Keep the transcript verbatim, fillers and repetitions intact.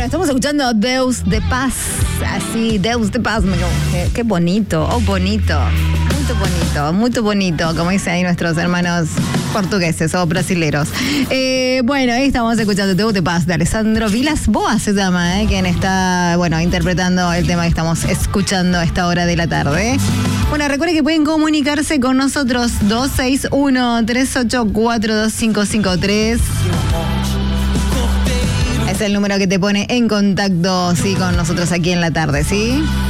estamos escuchando Deus de Paz. Así, Deus de Paz. Qué, qué bonito, oh, bonito. Muy bonito, muy bonito, como dicen ahí nuestros hermanos portugueses o brasileros. Eh, bueno, ahí estamos escuchando Deus de Paz de Alessandro Vilas Boas, se llama, eh, quien está, bueno, interpretando el tema que estamos escuchando a esta hora de la tarde. Bueno, recuerden que pueden comunicarse con nosotros dos seis uno, tres ocho cuatro, dos cinco cinco tres. Es el número que te pone en contacto, sí, con nosotros aquí en la tarde, ¿sí?